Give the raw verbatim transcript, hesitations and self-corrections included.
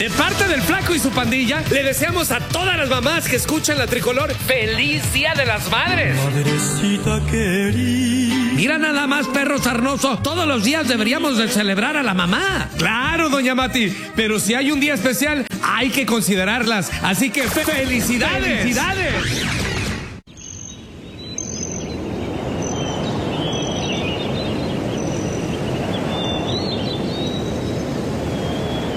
De parte del Flaco y su pandilla, le deseamos a todas las mamás que escuchan la Tricolor ¡Feliz Día de las Madres! Madrecita querida. Mira nada más, perro sarnoso. Todos los días deberíamos de celebrar a la mamá. Claro, doña Mati. Pero si hay un día especial, hay que considerarlas. Así que ¡felicidades! ¡Felicidades!